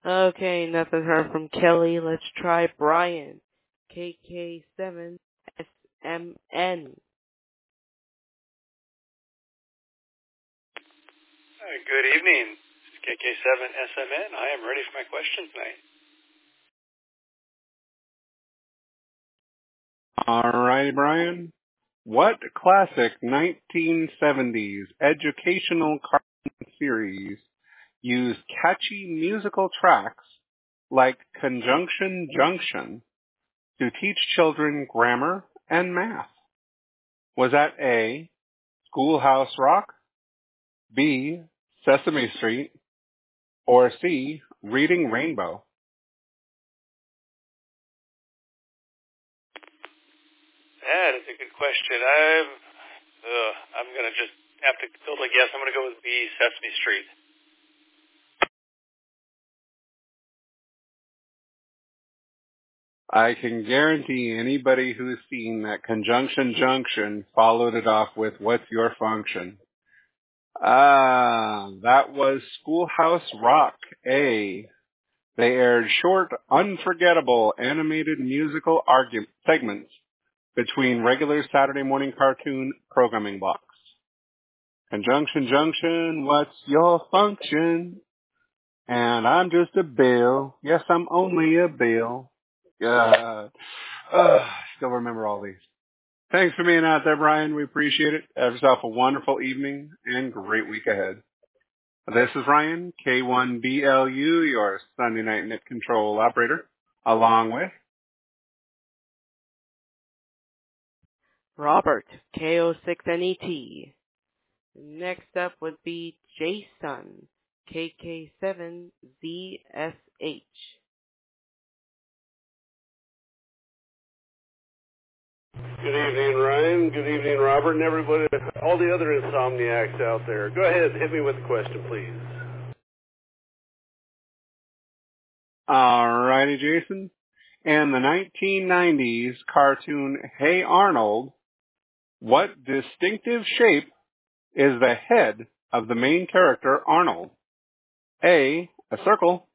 Okay, nothing heard from Kelly. Let's try Brian. KK7SMN. Good evening. This is KK7SMN. I am ready for my question tonight. All righty, Brian. What classic 1970s educational cartoon series used catchy musical tracks like Conjunction Junction to teach children grammar and math? Was that A, Schoolhouse Rock, B, Sesame Street, or C, Reading Rainbow? That is a good question. I'm going to just have to totally guess. I'm going to go with B, Sesame Street. I can guarantee anybody who's seen that Conjunction Junction followed it off with, what's your function? That was Schoolhouse Rock, A. They aired short, unforgettable animated musical segments between regular Saturday morning cartoon programming blocks. Conjunction Junction, what's your function? And I'm just a bill. Yes, I'm only a bill. God. Still remember all these. Thanks for being out there, Brian. We appreciate it. Have yourself a wonderful evening and great week ahead. This is Ryan, K1BLU, your Sunday night net control operator, along with Robert, KO6NET. Next up would be Jason, KK7ZSH. Good evening, Ryan. Good evening, Robert, and everybody, all the other insomniacs out there. Go ahead, hit me with the question, please. All righty, Jason. In the 1990s cartoon Hey Arnold, what distinctive shape is the head of the main character Arnold? A, a circle,